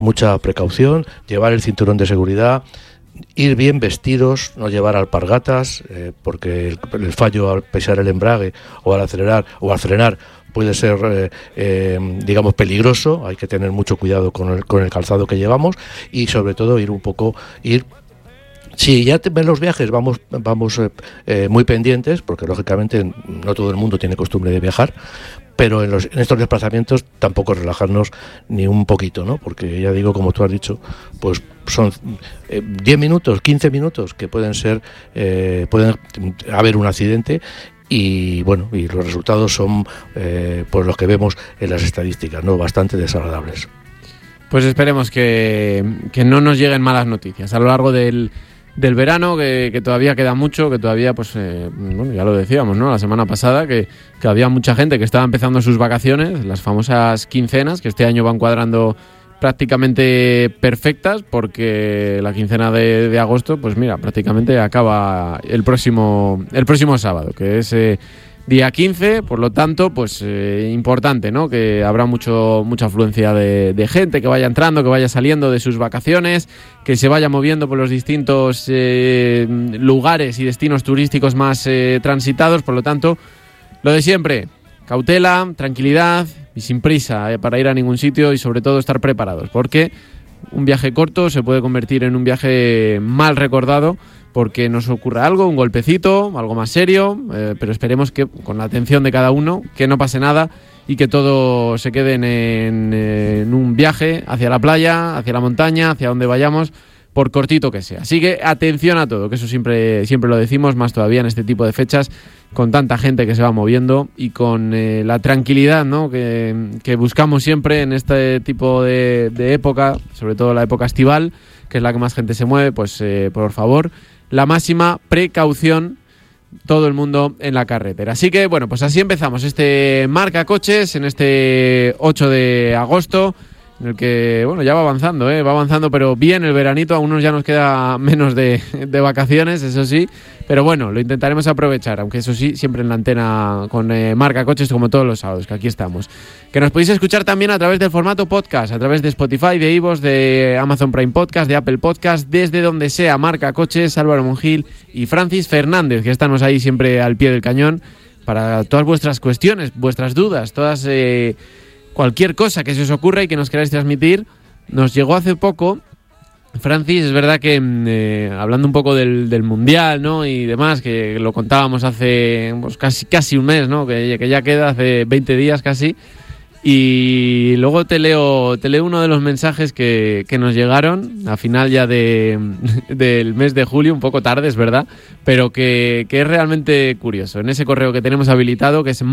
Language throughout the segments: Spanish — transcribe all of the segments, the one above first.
mucha precaución, llevar el cinturón de seguridad, ir bien vestidos, no llevar alpargatas, porque el fallo al pisar el embrague o al acelerar o al frenar puede ser, digamos, peligroso. Hay que tener mucho cuidado con el calzado que llevamos y sobre todo si ya en los viajes vamos muy pendientes, porque lógicamente no todo el mundo tiene costumbre de viajar, pero en estos desplazamientos tampoco relajarnos ni un poquito, ¿no? Porque ya digo, como tú has dicho, pues son 10 minutos, 15 minutos que pueden haber un accidente. Y bueno, y los resultados son pues los que vemos en las estadísticas, ¿no? Bastante desagradables. Pues esperemos que no nos lleguen malas noticias a lo largo del verano, que todavía queda mucho, que todavía, pues bueno, ya lo decíamos, ¿no? La semana pasada, que había mucha gente que estaba empezando sus vacaciones, las famosas quincenas, que este año van cuadrando prácticamente perfectas, porque la quincena de agosto, pues mira, prácticamente acaba el próximo sábado, que es día 15, por lo tanto, pues importante, ¿no? Que habrá mucha afluencia de gente que vaya entrando, que vaya saliendo de sus vacaciones, que se vaya moviendo por los distintos lugares y destinos turísticos más transitados. Por lo tanto, lo de siempre, cautela, tranquilidad y sin prisa para ir a ningún sitio, y sobre todo estar preparados, porque un viaje corto se puede convertir en un viaje mal recordado porque nos ocurra algo, un golpecito, algo más serio, pero esperemos que con la atención de cada uno, que no pase nada y que todo se quede en un viaje hacia la playa, hacia la montaña, hacia donde vayamos, por cortito que sea. Así que atención a todo, que eso siempre lo decimos, más todavía en este tipo de fechas, con tanta gente que se va moviendo y con la tranquilidad, ¿no? que buscamos siempre en este tipo de época, sobre todo la época estival, que es la que más gente se mueve. Pues por favor, la máxima precaución, todo el mundo en la carretera. Así que bueno, pues así empezamos este Marca Coches en este 8 de agosto, en el que, bueno, ya va avanzando, pero bien el veranito. A unos ya nos queda menos de vacaciones, eso sí, pero bueno, lo intentaremos aprovechar, aunque eso sí, siempre en la antena con Marca Coches, como todos los sábados, que aquí estamos. Que nos podéis escuchar también a través del formato podcast, a través de Spotify, de iVoox, de Amazon Prime Podcast, de Apple Podcast, desde donde sea. Marca Coches, Álvaro Mongil y Francis Fernández, que estamos ahí siempre al pie del cañón para todas vuestras cuestiones, vuestras dudas, todas... cualquier cosa que se os ocurra y que nos queráis transmitir. Nos llegó hace poco, Francis, es verdad que hablando un poco del Mundial, ¿no? Y demás, que lo contábamos hace pues, casi un mes, ¿no? Que ya queda, hace 20 días casi. Y luego te leo uno de los mensajes que nos llegaron a final ya del mes de julio, un poco tarde, es verdad, pero que es realmente curioso. En ese correo que tenemos habilitado, que es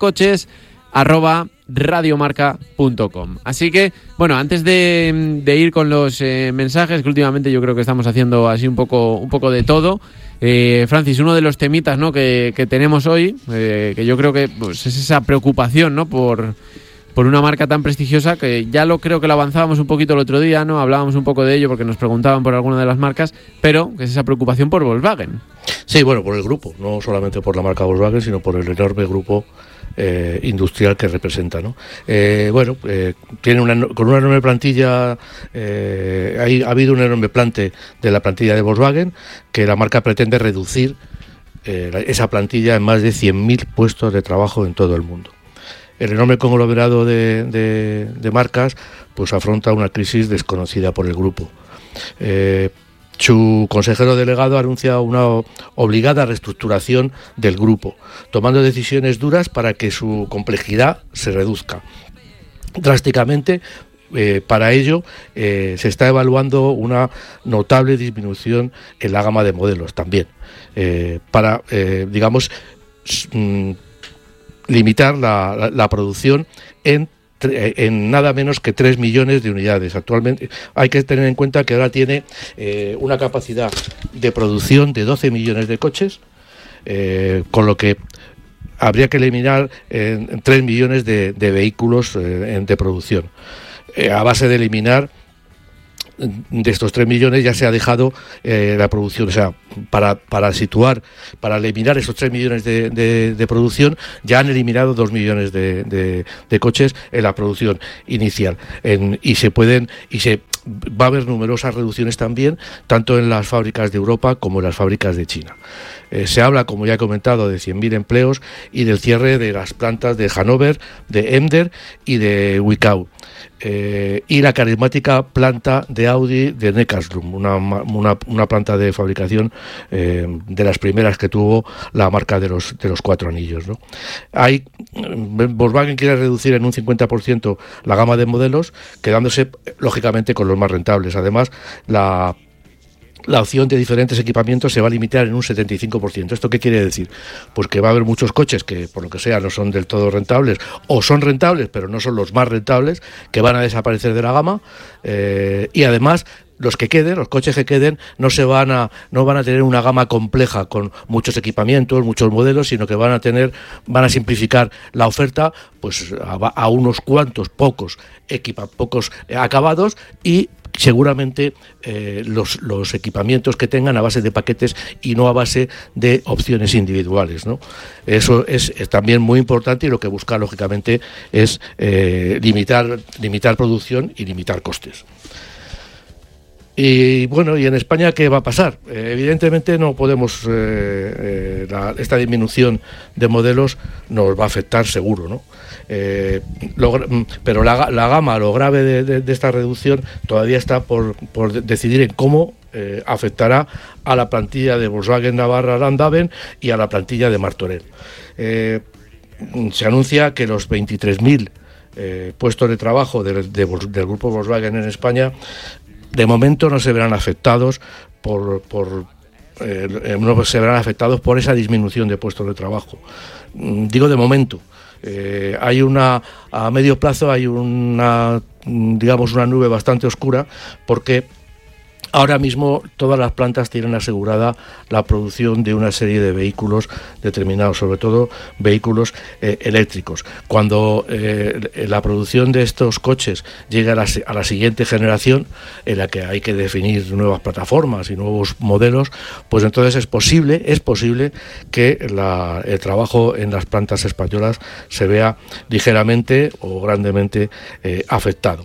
marcacoches@radiomarca.com. Así que, bueno, antes de ir con los mensajes, que últimamente yo creo que estamos haciendo así un poco de todo, Francis, uno de los temitas, ¿no? que tenemos hoy, que yo creo que pues, es esa preocupación, ¿no? por una marca tan prestigiosa, que ya creo que lo avanzábamos un poquito el otro día, ¿no? Hablábamos un poco de ello porque nos preguntaban por alguna de las marcas, pero que es esa preocupación por Volkswagen. Sí, bueno, por el grupo, no solamente por la marca Volkswagen, sino por el enorme grupo industrial que representa, ¿no? Tiene con una enorme plantilla, ha habido un enorme plante de la plantilla de Volkswagen, que la marca pretende reducir esa plantilla en más de 100.000 puestos de trabajo en todo el mundo. El enorme conglomerado de marcas pues afronta una crisis desconocida por el grupo. Su consejero delegado ha anunciado una obligada reestructuración del grupo, tomando decisiones duras para que su complejidad se reduzca drásticamente. Para ello se está evaluando una notable disminución en la gama de modelos también, para limitar la producción en nada menos que 3 millones de unidades. Actualmente hay que tener en cuenta que ahora tiene una capacidad de producción de 12 millones de coches, con lo que habría que eliminar 3 millones de vehículos de producción, a base de eliminar de estos 3 millones ya se ha dejado la producción, o sea, para eliminar esos 3 millones de producción, ya han eliminado 2 millones de coches en la producción inicial. Va a haber numerosas reducciones también, tanto en las fábricas de Europa como en las fábricas de China. Se habla, como ya he comentado, de 100.000 empleos y del cierre de las plantas de Hannover, de Emder y de Wickau. Y la carismática planta de Audi de Neckarsulm, una planta de fabricación de las primeras que tuvo la marca de los 4 anillos, ¿no? Volkswagen quiere reducir en un 50% la gama de modelos, quedándose lógicamente con los más rentables. Además, la opción de diferentes equipamientos se va a limitar en un 75%. ¿Esto qué quiere decir? Pues que va a haber muchos coches que, por lo que sea, no son del todo rentables, o son rentables, pero no son los más rentables, que van a desaparecer de la gama, y además los coches que queden, no van a tener una gama compleja con muchos equipamientos, muchos modelos, sino que van a simplificar la oferta pues a unos cuantos pocos acabados, y seguramente los equipamientos que tengan a base de paquetes y no a base de opciones individuales, ¿no? Eso es también muy importante, y lo que busca lógicamente es limitar producción y limitar costes. Y bueno, ¿y en España qué va a pasar? Evidentemente no podemos, esta disminución de modelos nos va a afectar seguro, ¿no? Pero la gama, lo grave de esta reducción todavía está por decidir en cómo afectará a la plantilla de Volkswagen Navarra Landhaven y a la plantilla de Martorell. Se anuncia que los 23.000 puestos de trabajo del grupo Volkswagen en España de momento no se verán afectados por esa disminución de puestos de trabajo. Digo de momento. A medio plazo hay una nube bastante oscura, porque ahora mismo todas las plantas tienen asegurada la producción de una serie de vehículos determinados, sobre todo vehículos eléctricos. Cuando la producción de estos coches llegue a la siguiente generación, en la que hay que definir nuevas plataformas y nuevos modelos, pues entonces es posible que el trabajo en las plantas españolas se vea ligeramente o grandemente afectado.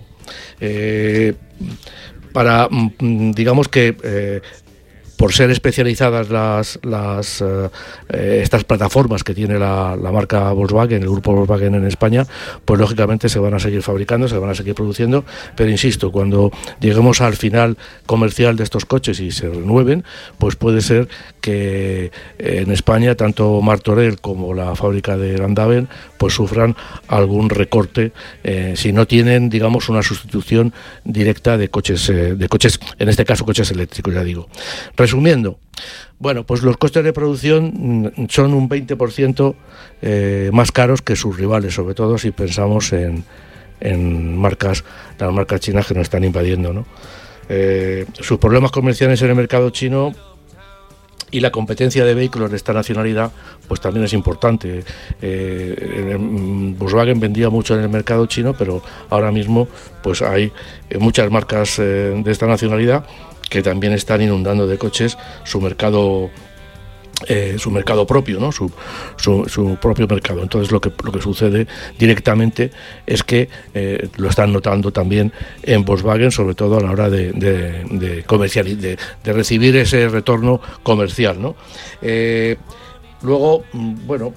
Digamos que por ser especializadas estas plataformas que tiene la marca Volkswagen, el grupo Volkswagen en España, pues lógicamente se van a seguir fabricando, se van a seguir produciendo, pero insisto, cuando lleguemos al final comercial de estos coches y se renueven, pues puede ser que en España tanto Martorell como la fábrica de Landhaven pues sufran algún recorte si no tienen, digamos, una sustitución directa de coches, en este caso coches eléctricos, ya digo. Resumiendo, bueno, pues los costes de producción son un 20% más caros que sus rivales, sobre todo si pensamos en las marcas chinas que nos están invadiendo, ¿no? Sus problemas comerciales en el mercado chino y la competencia de vehículos de esta nacionalidad pues también es importante. Volkswagen vendía mucho en el mercado chino, pero ahora mismo pues hay muchas marcas de esta nacionalidad que también están inundando de coches su mercado propio, ¿no? Su propio mercado. Entonces lo que sucede directamente es que lo están notando también en Volkswagen, sobre todo a la hora de recibir ese retorno comercial, ¿no? Luego, bueno,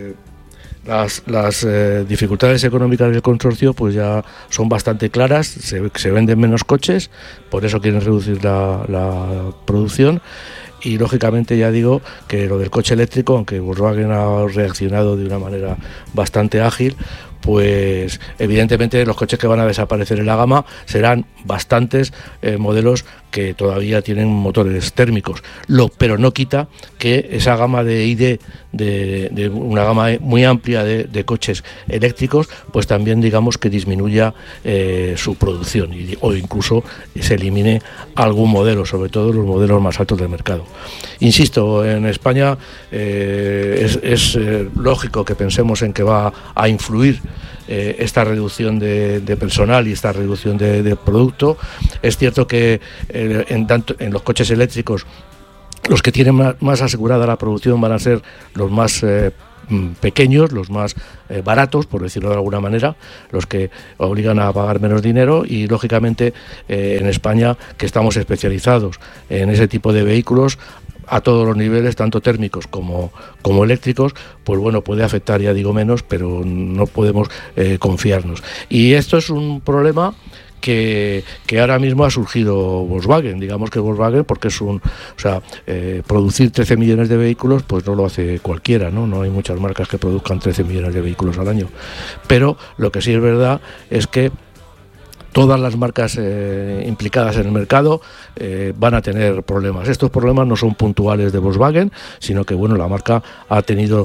las dificultades económicas del consorcio pues ya son bastante claras. Se venden menos coches, por eso quieren reducir la producción. Y lógicamente ya digo que lo del coche eléctrico, aunque Volkswagen ha reaccionado de una manera bastante ágil, pues evidentemente los coches que van a desaparecer en la gama serán bastantes modelos que todavía tienen motores térmicos, pero no quita que esa gama de ID, de una gama muy amplia de coches eléctricos, pues también digamos que disminuya su producción o incluso se elimine algún modelo, sobre todo los modelos más altos del mercado. Insisto, en España es lógico que pensemos en que va a influir esta reducción de personal y esta reducción de producto. Es cierto que en los coches eléctricos los que tienen más asegurada la producción van a ser los más pequeños, los más baratos, por decirlo de alguna manera, los que obligan a pagar menos dinero, y lógicamente en España, que estamos especializados en ese tipo de vehículos a todos los niveles, tanto térmicos como eléctricos, pues bueno, puede afectar, ya digo, menos, pero no podemos confiarnos. Y esto es un problema que ahora mismo ha surgido Volkswagen. Digamos que Volkswagen, porque producir 13 millones de vehículos, pues no lo hace cualquiera, ¿no? Hay muchas marcas que produzcan 13 millones de vehículos al año. Pero lo que sí es verdad es que todas las marcas implicadas en el mercado van a tener problemas. Estos problemas no son puntuales de Volkswagen, sino que bueno, la marca ha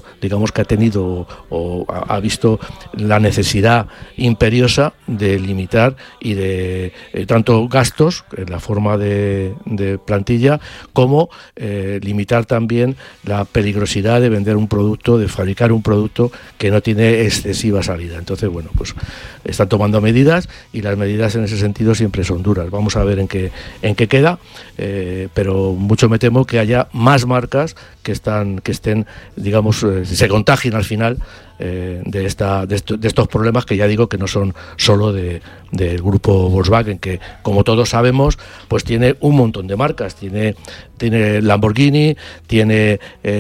visto la necesidad imperiosa de limitar y de tanto gastos en la forma de plantilla, como limitar también la peligrosidad de vender un producto, de fabricar un producto que no tiene excesiva salida. Entonces, bueno, pues están tomando medidas, y las medidas en ese sentido siempre son duras. Vamos a ver en qué queda, pero mucho me temo que haya más marcas que estén, digamos, se contagien al final de estos problemas, que ya digo que no son solo del grupo Volkswagen, que como todos sabemos, pues tiene un montón de marcas. Tiene Lamborghini, tiene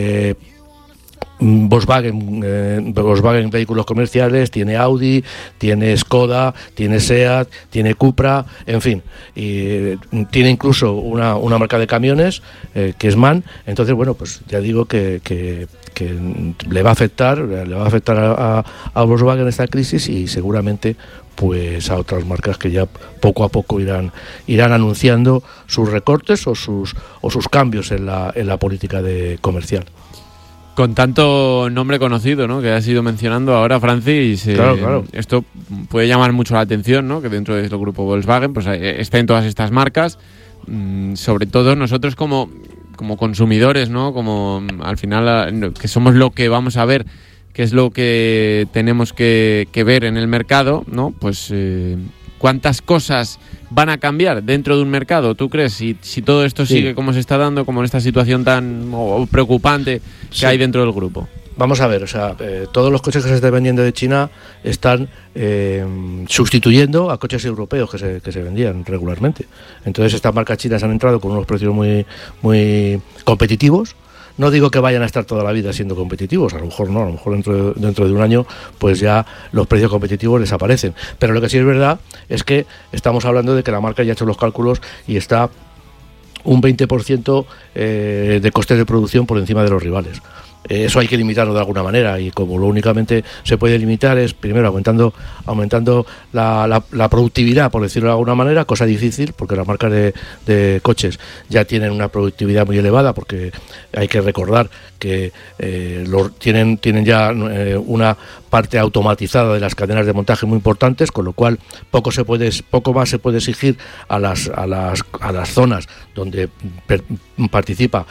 Volkswagen vehículos comerciales, tiene Audi, tiene Skoda, tiene Seat, tiene Cupra, en fin, y tiene incluso una marca de camiones que es MAN. Entonces, bueno, pues ya digo que le va a afectar a Volkswagen esta crisis, y seguramente pues a otras marcas que ya poco a poco irán anunciando sus recortes o sus cambios en la política comercial. Con tanto nombre conocido, ¿no?, que has ido mencionando ahora, Francis, claro. Esto puede llamar mucho la atención, ¿no?, que dentro del grupo Volkswagen pues estén todas estas marcas, sobre todo nosotros como consumidores, ¿no?, como al final que somos lo que vamos a ver, que es lo que tenemos que ver en el mercado, ¿no? Pues ¿cuántas cosas van a cambiar dentro de un mercado? ¿Tú crees? Si todo esto sigue como se está dando, como en esta situación tan preocupante que hay dentro del grupo. Vamos a ver, todos los coches que se están vendiendo de China están sustituyendo a coches europeos que se vendían regularmente. Entonces estas marcas chinas han entrado con unos precios muy, muy competitivos. No digo que vayan a estar toda la vida siendo competitivos, a lo mejor no, a lo mejor dentro de un año pues ya los precios competitivos desaparecen. Pero lo que sí es verdad es que estamos hablando de que la marca ya ha hecho los cálculos y está un 20% de costes de producción por encima de los rivales. Eso hay que limitarlo de alguna manera, y como lo únicamente se puede limitar es primero aumentando la productividad, por decirlo de alguna manera, cosa difícil porque las marcas de coches ya tienen una productividad muy elevada, porque hay que recordar que tienen ya una parte automatizada de las cadenas de montaje muy importantes, con lo cual poco más se puede exigir a las zonas donde participa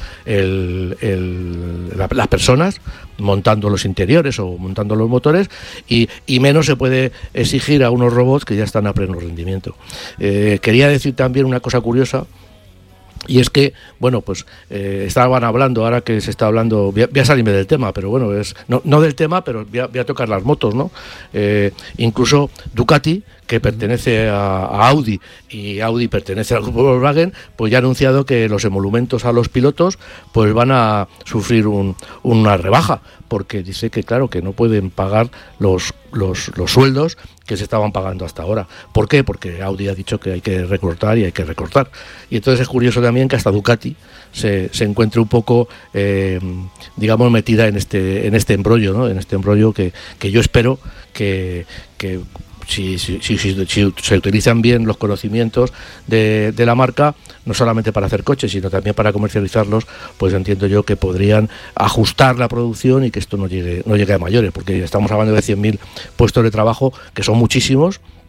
las personas montando los interiores o montando los motores, y menos se puede exigir a unos robots que ya están a pleno rendimiento. Quería decir también una cosa curiosa, y es que, bueno, pues estaban hablando, ahora que se está hablando, voy a salirme del tema, pero bueno, no del tema, pero voy a tocar las motos, ¿no? Incluso Ducati, que pertenece a Audi, y Audi pertenece al grupo Volkswagen, pues ya ha anunciado que los emolumentos a los pilotos pues van a sufrir una rebaja, porque dice que claro, que no pueden pagar los sueldos que se estaban pagando hasta ahora. ¿Por qué? Porque Audi ha dicho que hay que recortar y hay que recortar. Y entonces es curioso también que hasta Ducati se encuentre un poco, digamos, metida en este embrollo, ¿no? En este embrollo que yo espero que si se utilizan bien los conocimientos de la marca, no solamente para hacer coches, sino también para comercializarlos, pues entiendo yo que podrían ajustar la producción y que esto no llegue a mayores, porque estamos hablando de 100.000 puestos de trabajo, que son muchísimos,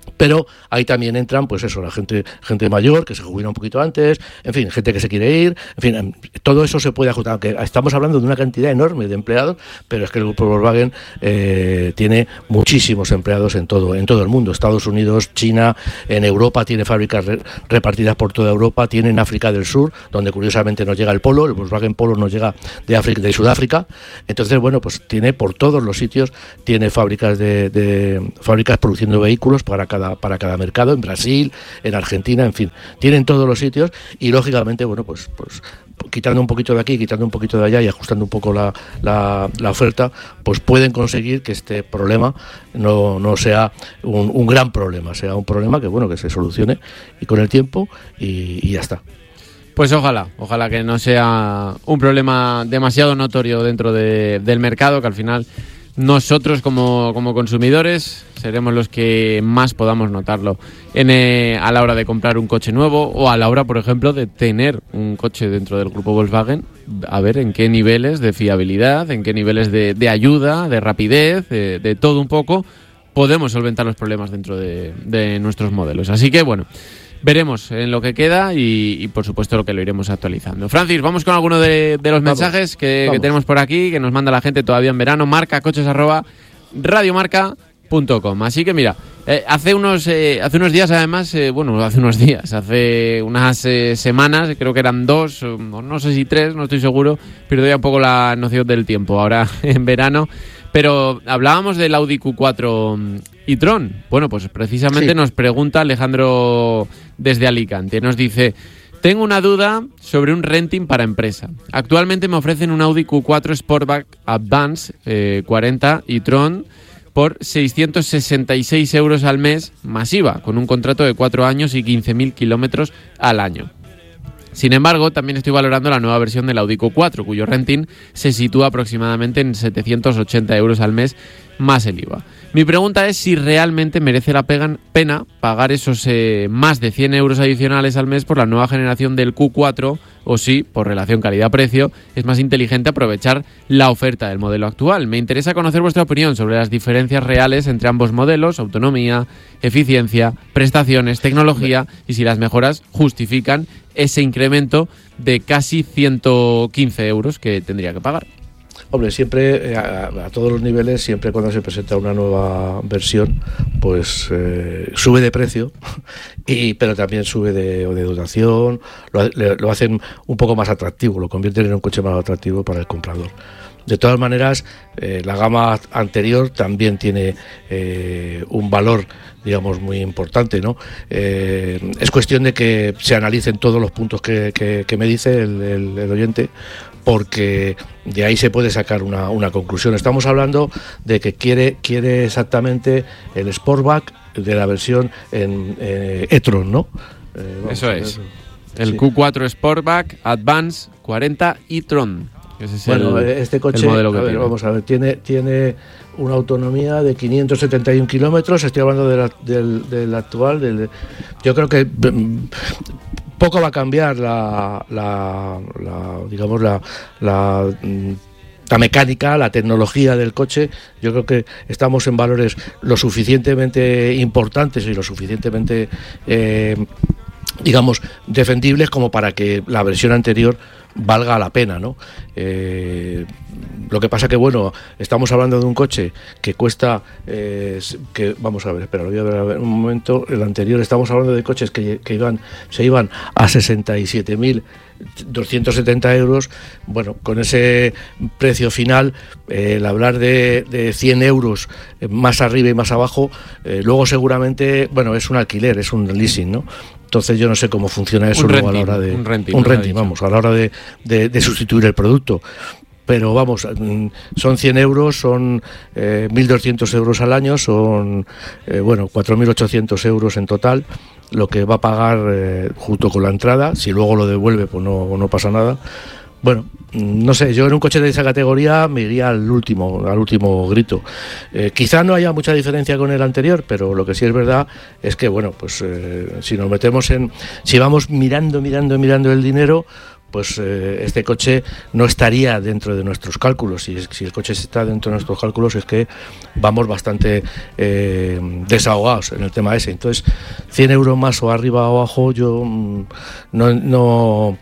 Pero ahí también entran, pues eso, la gente mayor que se jubila un poquito antes, en fin, gente que se quiere ir, en fin, todo eso se puede ajustar, aunque estamos hablando de una cantidad enorme de empleados, pero es que el grupo Volkswagen tiene muchísimos empleados en todo el mundo, Estados Unidos, China, en Europa tiene fábricas repartidas por toda Europa, tiene en África del Sur, donde curiosamente nos llega el Volkswagen Polo nos llega de Sudáfrica, entonces bueno, pues tiene por todos los sitios, tiene fábricas fábricas produciendo vehículos para cada mercado, en Brasil, en Argentina, en fin, tienen todos los sitios y lógicamente, bueno, pues quitando un poquito de aquí, quitando un poquito de allá y ajustando un poco la oferta, pues pueden conseguir que este problema no sea un gran problema, sea un problema que se solucione y con el tiempo y ya está. Pues ojalá que no sea un problema demasiado notorio dentro del mercado, que al final nosotros como consumidores seremos los que más podamos notarlo a la hora de comprar un coche nuevo o a la hora, por ejemplo, de tener un coche dentro del grupo Volkswagen, a ver en qué niveles de fiabilidad, en qué niveles de ayuda, de rapidez, de todo un poco, podemos solventar los problemas dentro de nuestros modelos. Así que bueno, veremos en lo que queda y por supuesto lo que lo iremos actualizando. Francis, vamos con alguno de los mensajes que tenemos por aquí, que nos manda la gente todavía en verano, marcacoches@radiomarca.com. Así que mira, hace unos días además, hace unas semanas, creo que eran 2, no sé si 3, no estoy seguro, pierdo ya un poco la noción del tiempo ahora en verano. Pero hablábamos del Audi Q4 e-tron. Bueno, pues precisamente sí. Nos pregunta Alejandro desde Alicante. Nos dice: tengo una duda sobre un renting para empresa. Actualmente me ofrecen un Audi Q4 Sportback Advance 40 e-tron por 666 euros al mes masiva, con un contrato de 4 años y 15.000 kilómetros al año. Sin embargo, también estoy valorando la nueva versión del Audi Q4, cuyo renting se sitúa aproximadamente en 780 euros al mes más el IVA. Mi pregunta es si realmente merece la pena pagar esos más de 100 euros adicionales al mes por la nueva generación del Q4 o si, por relación calidad-precio, es más inteligente aprovechar la oferta del modelo actual. Me interesa conocer vuestra opinión sobre las diferencias reales entre ambos modelos, autonomía, eficiencia, prestaciones, tecnología y si las mejoras justifican ese incremento de casi 115 euros que tendría que pagar. Hombre, siempre, a todos los niveles, siempre cuando se presenta una nueva versión, pues sube de precio, pero también sube de dotación, lo hacen un poco más atractivo, lo convierten en un coche más atractivo para el comprador. De todas maneras, la gama anterior también tiene un valor, digamos, muy importante, ¿no? Es cuestión de que se analicen todos los puntos que me dice el oyente, porque de ahí se puede sacar una conclusión. Estamos hablando de que quiere exactamente el Sportback de la versión en e-tron, ¿no? Eso es. El Q4 Sportback Advance 40 e-tron. Ese es este coche, vamos a ver, tiene una autonomía de 571 kilómetros. Estoy hablando del actual. Yo creo que poco va a cambiar la mecánica, la tecnología del coche. Yo creo que estamos en valores lo suficientemente importantes y lo suficientemente defendibles como para que la versión anterior valga la pena, ¿no? Lo que pasa que, bueno, estamos hablando de un coche que cuesta, vamos a ver, espera, lo voy a ver un momento. El anterior, estamos hablando de coches que se iban a 67.270 euros. Bueno, con ese precio final, el hablar de 100 euros más arriba y más abajo, luego seguramente, bueno, es un alquiler, es un leasing, ¿no? Entonces yo no sé cómo funciona eso luego a la hora de... Un renting, vamos, a la hora de sustituir el producto. Pero vamos, son 100 euros, son 1.200 euros al año, son 4.800 euros en total, lo que va a pagar junto con la entrada. Si luego lo devuelve, pues no pasa nada. Bueno, no sé, yo en un coche de esa categoría me iría al último grito. Quizá no haya mucha diferencia con el anterior, pero lo que sí es verdad es que, bueno, pues si nos metemos si vamos mirando el dinero, pues este coche no estaría dentro de nuestros cálculos. Si el coche está dentro de nuestros cálculos es que vamos bastante desahogados en el tema ese. Entonces, 100 euros más o arriba o abajo, yo no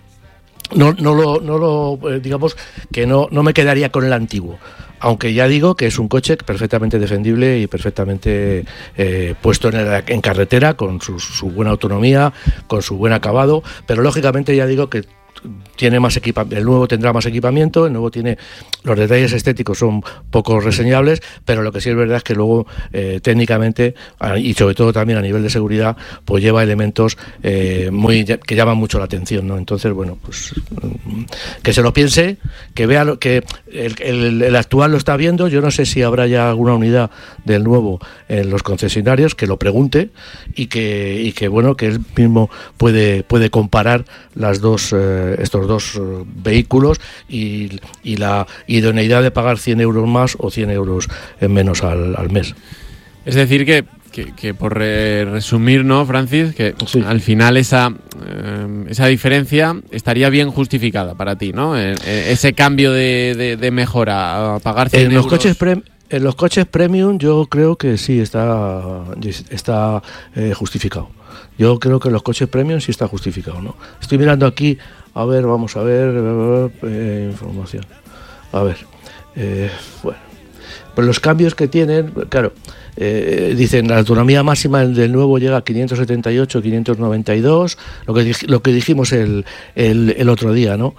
digamos que no me quedaría con el antiguo. Aunque ya digo que es un coche perfectamente defendible y perfectamente puesto en carretera, con su buena autonomía, con su buen acabado, pero lógicamente ya digo que tiene más el nuevo tendrá más equipamiento, el nuevo tiene los detalles estéticos son poco reseñables, pero lo que sí es verdad es que luego técnicamente y sobre todo también a nivel de seguridad, pues lleva elementos que llaman mucho la atención, ¿no? Entonces, bueno, pues que se lo piense, que vea que el actual lo está viendo. Yo no sé si habrá ya alguna unidad del nuevo en los concesionarios, que lo pregunte y que bueno, que él mismo puede comparar estos dos vehículos y la idoneidad de pagar 100 euros más o 100 euros menos al mes. Es decir que por resumir, ¿no, Francis? Que sí, al final esa diferencia estaría bien justificada para ti, ¿no? Ese cambio de mejora a pagar 100 euros. En los coches premium yo creo que sí está justificado. Yo creo que en los coches premium sí está justificado, ¿no? Estoy mirando aquí, a ver, vamos a ver, información. A ver, bueno, pues los cambios que tienen, claro, dicen la autonomía máxima del nuevo llega a 578, 592, lo que dijimos el otro día, ¿no?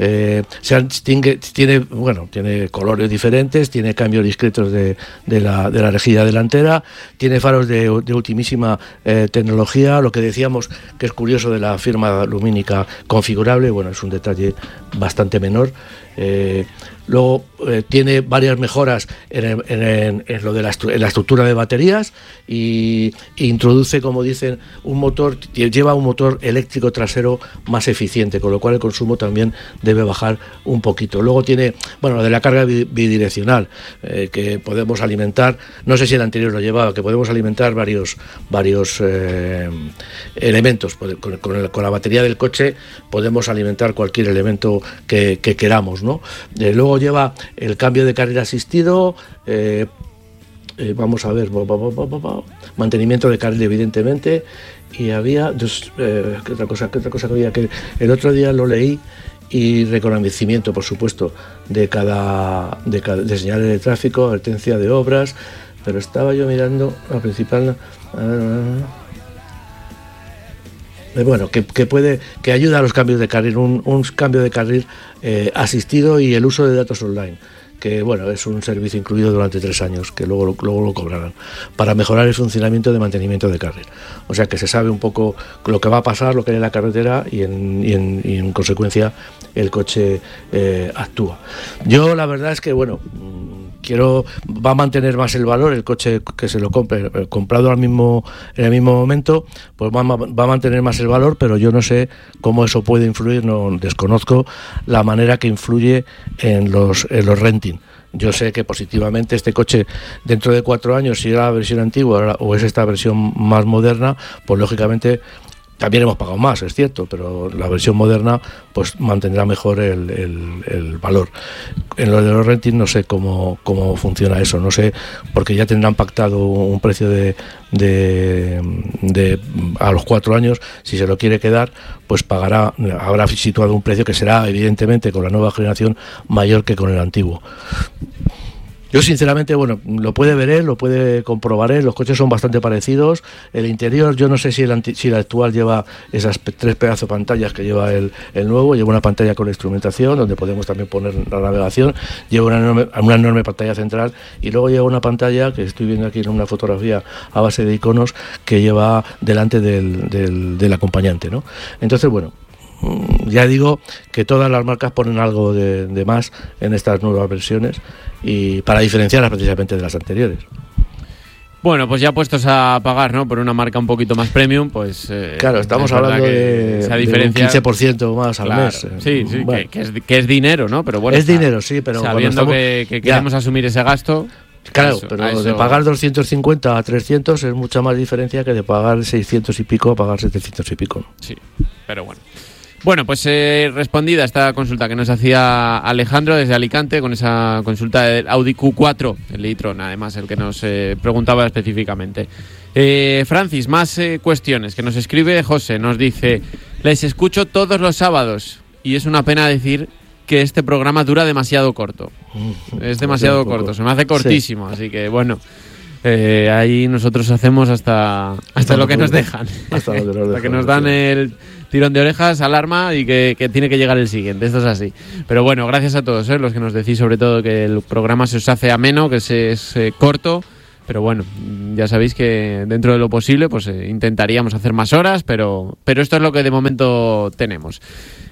Tiene colores diferentes, tiene cambios discretos de la rejilla delantera, tiene faros de ultimísima tecnología, lo que decíamos que es curioso de la firma lumínica configurable, bueno, es un detalle bastante menor. Luego tiene varias mejoras en lo de la estructura de baterías y introduce, como dicen, lleva un motor eléctrico trasero más eficiente, con lo cual el consumo también debe bajar un poquito. Luego tiene, bueno, lo de la carga bidireccional, que podemos alimentar, no sé si el anterior lo llevaba, que podemos alimentar varios elementos. Con la batería del coche podemos alimentar cualquier elemento que queramos, ¿no? Luego lleva el cambio de carril asistido, vamos a ver, mantenimiento de carril, evidentemente, y había ¿qué otra cosa que había? Que el otro día lo leí, y reconocimiento, por supuesto, de señales de tráfico, advertencia de obras, pero estaba yo mirando la principal. Bueno, que ayuda a los cambios de carril, un cambio de carril asistido, y el uso de datos online, que bueno, es un servicio incluido durante 3 años, que luego lo cobrarán, para mejorar el funcionamiento de mantenimiento de carril. O sea que se sabe un poco lo que va a pasar, lo que hay en la carretera, y en consecuencia el coche actúa. Yo la verdad es que bueno, va a mantener más el valor el coche que se lo compre, comprado en el mismo momento, pues va a mantener más el valor, pero yo no sé cómo eso puede influir, desconozco la manera que influye en los renting. Yo sé que positivamente este coche, dentro de 4 años, si era la versión antigua o es esta versión más moderna, pues lógicamente también hemos pagado más, es cierto, pero la versión moderna pues mantendrá mejor el valor. En lo de los renting no sé cómo funciona eso, no sé, porque ya tendrán pactado un precio de a los 4 años. Si se lo quiere quedar, pues habrá situado un precio que será, evidentemente, con la nueva generación mayor que con el antiguo. Yo sinceramente, bueno, lo puede ver él, lo puede comprobar él, los coches son bastante parecidos. El interior, yo no sé si el actual lleva esas 3 pedazos de pantallas que lleva el nuevo. Lleva una pantalla con la instrumentación, donde podemos también poner la navegación. Lleva una enorme pantalla central, y luego lleva una pantalla que estoy viendo aquí en una fotografía a base de iconos, que lleva delante del acompañante, ¿no? Entonces, bueno, ya digo que todas las marcas ponen algo de más en estas nuevas versiones, y para diferenciarlas precisamente de las anteriores. Bueno, pues ya puestos a pagar, ¿no?, por una marca un poquito más premium, pues claro, estamos hablando de un 15% más al mes. Sí, bueno, que es dinero, ¿no? Pero bueno, es dinero, sí, pero sabiendo que queremos asumir ese gasto. Claro, pero de pagar 250 a 300 es mucha más diferencia que de pagar 600 y pico a pagar 700 y pico, ¿no? Sí, pero bueno. Bueno, pues respondida esta consulta que nos hacía Alejandro desde Alicante con esa consulta del Audi Q4, el e-tron, además, el que nos preguntaba específicamente. Francis, más cuestiones que nos escribe José. Nos dice: les escucho todos los sábados y es una pena decir que este programa dura demasiado corto. Es demasiado corto, se me hace cortísimo, sí. Así que bueno... ahí nosotros hacemos hasta lo que nos dejan. Hasta que nos dan el tirón de orejas, alarma y que tiene que llegar el siguiente. Esto es así. Pero bueno, gracias a todos los que nos decís sobre todo que el programa se os hace ameno, que es corto. Pero bueno, ya sabéis que dentro de lo posible pues intentaríamos hacer más horas, pero esto es lo que de momento tenemos.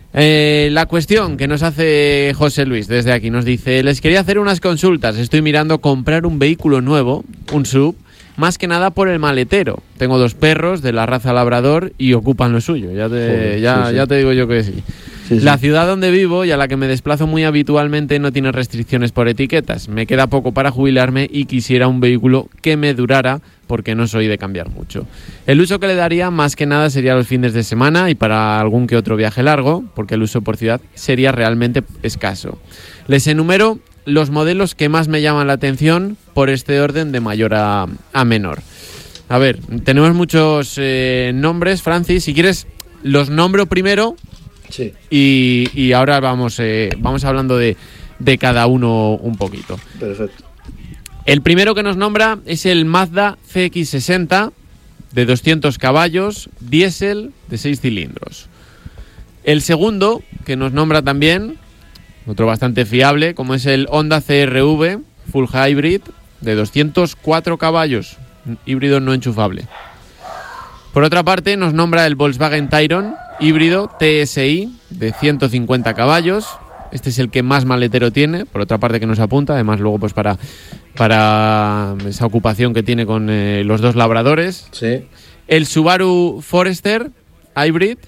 La cuestión que nos hace José Luis desde aquí nos dice: les quería hacer unas consultas, estoy mirando comprar un vehículo nuevo, un SUV, más que nada por el maletero. Tengo 2 perros de la raza labrador y ocupan lo suyo, ya te digo yo que sí. La ciudad donde vivo y a la que me desplazo muy habitualmente no tiene restricciones por etiquetas. Me queda poco para jubilarme y quisiera un vehículo que me durara porque no soy de cambiar mucho. El uso que le daría más que nada sería los fines de semana y para algún que otro viaje largo, porque el uso por ciudad sería realmente escaso. Les enumero los modelos que más me llaman la atención por este orden de mayor a menor. A ver, tenemos muchos nombres, Francis. Si quieres, los nombro primero. Sí. Y ahora vamos hablando de cada uno un poquito. Perfecto. El primero que nos nombra es el Mazda CX-60 de 200 caballos, diésel de 6 cilindros. El segundo que nos nombra también, otro bastante fiable, como es el Honda CR-V Full Hybrid de 204 caballos, híbrido no enchufable. Por otra parte, nos nombra el Volkswagen Tayron híbrido TSI de 150 caballos. Este es el que más maletero tiene, por otra parte que nos apunta, además luego pues para esa ocupación que tiene con los 2 labradores. Sí. El Subaru Forester Hybrid.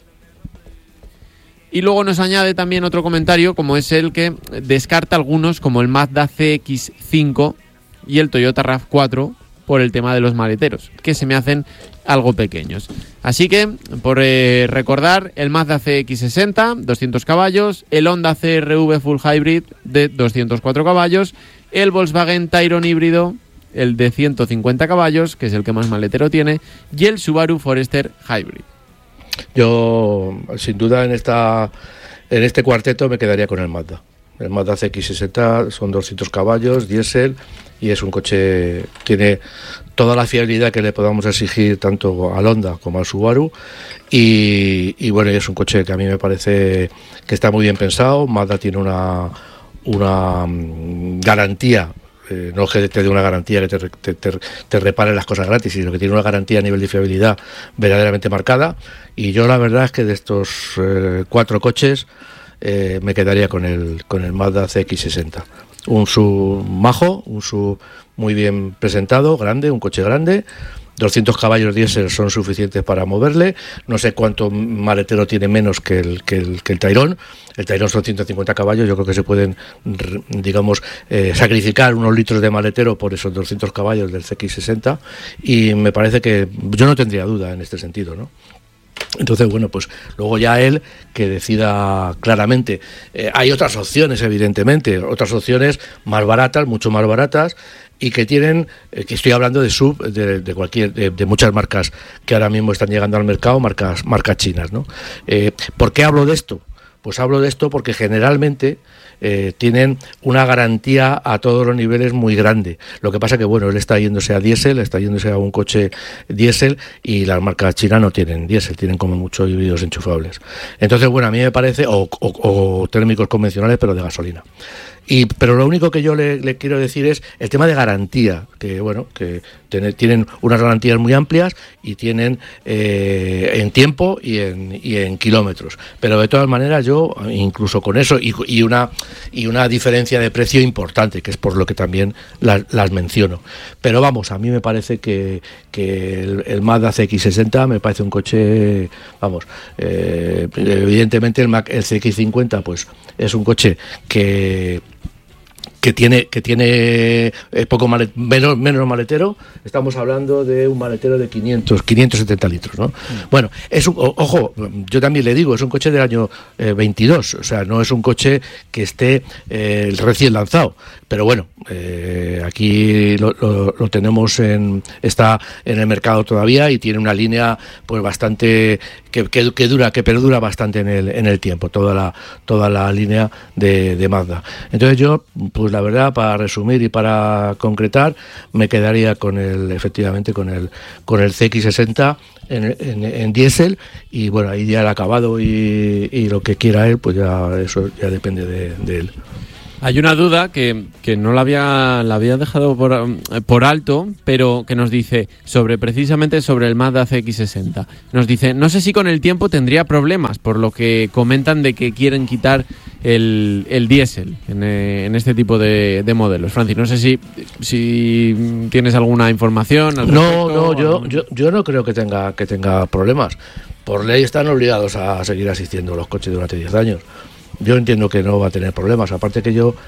Y luego nos añade también otro comentario, como es el que descarta algunos, como el Mazda CX-5 y el Toyota RAV4, por el tema de los maleteros, que se me hacen algo pequeños. Así que, por recordar, el Mazda CX-60, 200 caballos, el Honda CR-V Full Hybrid de 204 caballos, el Volkswagen Tayron híbrido, el de 150 caballos, que es el que más maletero tiene, y el Subaru Forester Hybrid. Yo, sin duda, en este cuarteto me quedaría con el Mazda. El Mazda CX-60 son 200 caballos, diésel, y es un coche, tiene toda la fiabilidad que le podamos exigir tanto al Honda como al Subaru, y bueno, es un coche que a mí me parece que está muy bien pensado. Mazda tiene una garantía, no es que te dé una garantía que te repare las cosas gratis, sino que tiene una garantía a nivel de fiabilidad verdaderamente marcada, y yo la verdad es que de estos 4 coches me quedaría con el Mazda CX-60. Un SUV majo, un SUV muy bien presentado, grande, un coche grande. 200 caballos diésel son suficientes para moverle. No sé cuánto maletero tiene menos que el Tayron. El Tayron son 150 caballos. Yo creo que se pueden, digamos, sacrificar unos litros de maletero por esos 200 caballos del CX-60. Y me parece que yo no tendría duda en este sentido, ¿no? Entonces, bueno, pues luego ya él que decida claramente. Hay otras opciones, evidentemente, otras opciones más baratas, mucho más baratas, y que tienen, que estoy hablando de SUV, de muchas marcas que ahora mismo están llegando al mercado, marcas chinas, ¿no? ¿Por qué hablo de esto? Pues hablo de esto porque generalmente tienen una garantía a todos los niveles muy grande. Lo que pasa que, bueno, él está yéndose a diésel, está yéndose a un coche diésel, y las marcas chinas no tienen diésel, tienen como mucho híbridos enchufables. Entonces, bueno, a mí me parece, o térmicos convencionales, pero de gasolina. Pero lo único que yo le quiero decir es el tema de garantía, que bueno, que tienen unas garantías muy amplias y tienen en tiempo y en kilómetros. Pero de todas maneras yo, incluso con eso y una diferencia de precio importante, que es por lo que también las menciono. Pero vamos, a mí me parece que el Mazda CX-60 me parece un coche, vamos, evidentemente el CX-50 pues es un coche que que tiene menos maletero. Estamos hablando de un maletero de 570 litros, ¿no? Bueno, ojo, yo también le digo, es un coche del año 22, o sea, no es un coche que esté recién lanzado, pero bueno, aquí lo tenemos está en el mercado todavía y tiene una línea pues bastante que perdura bastante en el tiempo, toda la línea de Mazda. Entonces yo, pues la verdad, para resumir y para concretar, me quedaría efectivamente con el CX60 en diésel, y bueno, ahí ya el acabado y lo que quiera él, pues ya eso ya depende de él. Hay una duda que no la había dejado por alto, pero que nos dice precisamente sobre el Mazda CX-60. Nos dice, no sé si con el tiempo tendría problemas, por lo que comentan de que quieren quitar el diésel en este tipo de modelos. Francis, no sé si tienes alguna información al respecto. No, yo no creo que tenga problemas. Por ley están obligados a seguir asistiendo los coches durante 10 años. Yo entiendo que no va a tener problemas. Aparte que yo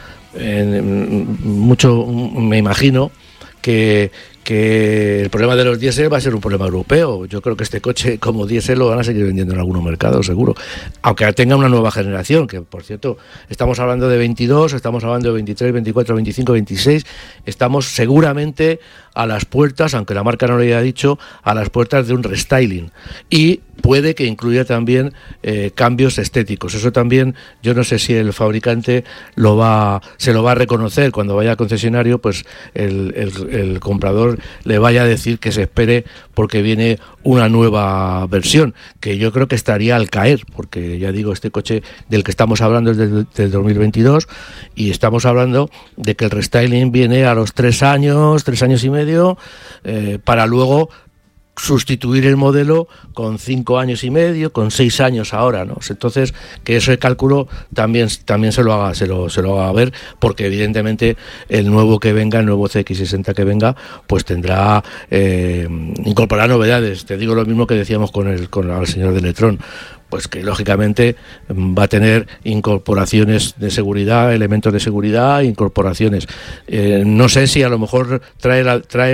mucho me imagino que el problema de los diésel va a ser un problema europeo. Yo creo que este coche como diésel lo van a seguir vendiendo en algunos mercados, seguro. Aunque tenga una nueva generación, que por cierto, estamos hablando de 22, estamos hablando de 23, 24, 25, 26. Estamos seguramente a las puertas, aunque la marca no lo haya dicho, a las puertas de un restyling. Y puede que incluya también cambios estéticos. Eso también, yo no sé si el fabricante se lo va a reconocer cuando vaya al concesionario, pues el comprador le vaya a decir que se espere porque viene una nueva versión, que yo creo que estaría al caer, porque ya digo, este coche del que estamos hablando es del 2022, y estamos hablando de que el restyling viene a los 3 años y medio, para luego sustituir el modelo con 5 años y medio, con 6 años ahora, ¿no? Entonces, que ese cálculo también se lo haga ver, porque evidentemente el nuevo CX60 que venga, pues tendrá incorporar novedades. Te digo lo mismo que decíamos con el señor de Letrón, pues que lógicamente va a tener incorporaciones de seguridad, elementos de seguridad, incorporaciones. No sé si a lo mejor trae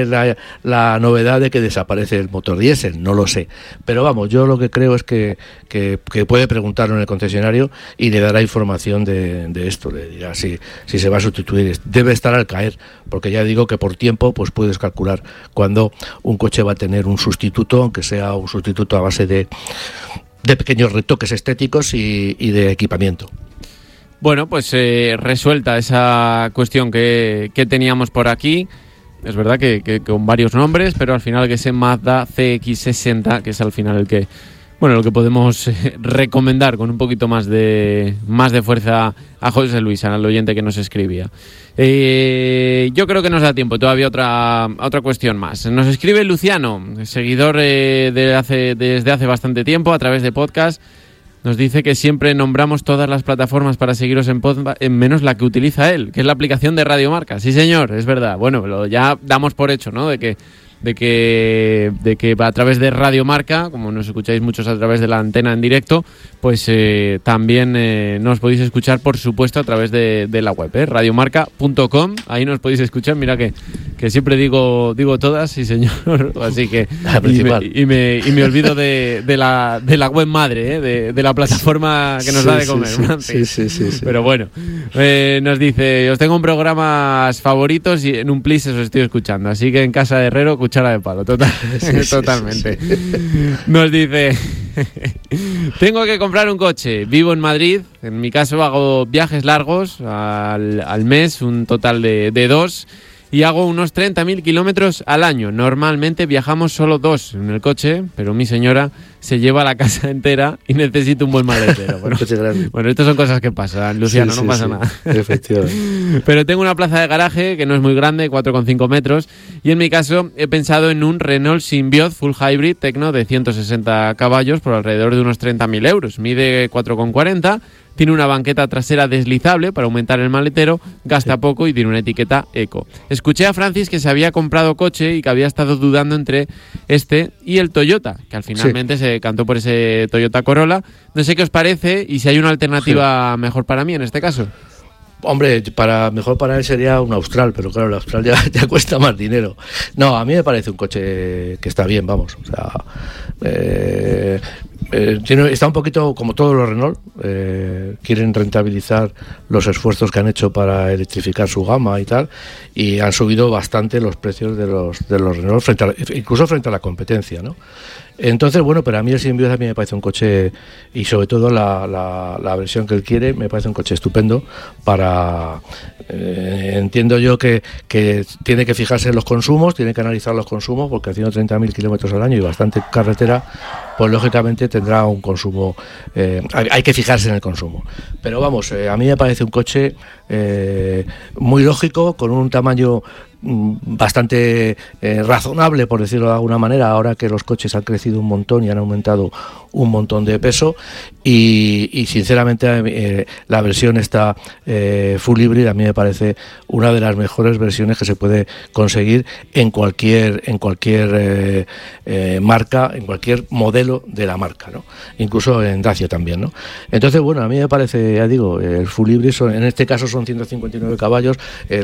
la novedad de que desaparece el motor diésel, no lo sé. Pero vamos, yo lo que creo es que puede preguntarlo en el concesionario y le dará información de esto, le dirá si se va a sustituir. Debe estar al caer, porque ya digo que por tiempo pues puedes calcular cuando un coche va a tener un sustituto, aunque sea un sustituto a base de pequeños retoques estéticos y de equipamiento. Bueno, pues resuelta esa cuestión que teníamos por aquí. Es verdad que con varios nombres, pero al final que ese Mazda CX-60, que es al final el que podemos recomendar con un poquito más de fuerza a José Luis, al oyente que nos escribía. Yo creo que nos da tiempo todavía otra cuestión más. Nos escribe Luciano, seguidor desde hace bastante tiempo a través de podcast. Nos dice que siempre nombramos todas las plataformas para seguiros en podcast, menos la que utiliza él, que es la aplicación de Radio Marca. Sí, señor, es verdad. Bueno, ya damos por hecho, ¿no? De que a través de Radio Marca, como nos escucháis muchos a través de la antena en directo, pues también nos podéis escuchar, por supuesto, a través de la web, radiomarca.com. Ahí nos podéis escuchar. Mira que siempre digo todas, sí señor. Así que y me olvido de la web madre, de la plataforma que nos da de comer. Sí. Pero bueno, nos dice, os tengo un programas favoritos y en un plis os estoy escuchando. Así que en casa de Herrero, cuchara de palo, totalmente. Nos dice, tengo que comprar un coche, vivo en Madrid, en mi caso hago viajes largos al mes, un total de 2, y hago unos 30.000 kilómetros al año. Normalmente viajamos solo 2 en el coche, pero mi señora se lleva la casa entera y necesito un buen maletero. Bueno, estas son cosas que pasan, Luciano, no pasa nada. Efectivamente. Pero tengo una plaza de garaje que no es muy grande, 4,5 metros, y en mi caso he pensado en un Renault Symbiote Full Hybrid Tecno de 160 caballos por alrededor de unos 30.000 euros. Mide 4,40, tiene una banqueta trasera deslizable para aumentar el maletero, gasta poco y tiene una etiqueta eco. Escuché a Francis que se había comprado coche y que había estado dudando entre este y el Toyota, que al finalmente se cantó por ese Toyota Corolla. No sé qué os parece y si hay una alternativa mejor para mí en este caso. Hombre, mejor para él sería un Austral, pero claro, el Austral ya cuesta más dinero. No, a mí me parece un coche que está bien, vamos. O sea, está un poquito como todos los Renault. Quieren rentabilizar los esfuerzos que han hecho para electrificar su gama y tal, y han subido bastante los precios de los Renault, incluso frente a la competencia, ¿no? Entonces, bueno, pero a mí el Symbioz a mí me parece un coche, y sobre todo la versión que él quiere, me parece un coche estupendo para... entiendo yo que tiene que fijarse en los consumos, tiene que analizar los consumos, porque haciendo 30.000 kilómetros al año y bastante carretera, pues lógicamente tendrá un consumo... hay que fijarse en el consumo. Pero vamos, a mí me parece un coche muy lógico, con un tamaño bastante razonable, por decirlo de alguna manera, ahora que los coches han crecido un montón y han aumentado un montón de peso, y sinceramente la versión esta full hybrid a mí me parece una de las mejores versiones que se puede conseguir en cualquier marca, en cualquier modelo de la marca, ¿no? Incluso en Dacia también, ¿no? Entonces, bueno, a mí me parece, ya digo, el full hybrid en este caso son 159 caballos,